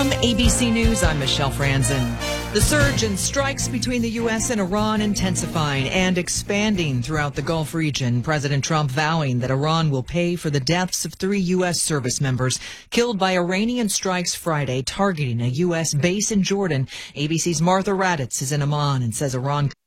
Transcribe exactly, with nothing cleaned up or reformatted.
From A B C News, I'm Michelle Franzen. The surge in strikes between the U S and Iran intensifying and expanding throughout the Gulf region. President Trump vowing that Iran will pay for the deaths of three U S service members killed by Iranian strikes Friday targeting a U S base in Jordan. A B C's Martha Raddatz is in Amman and says Iran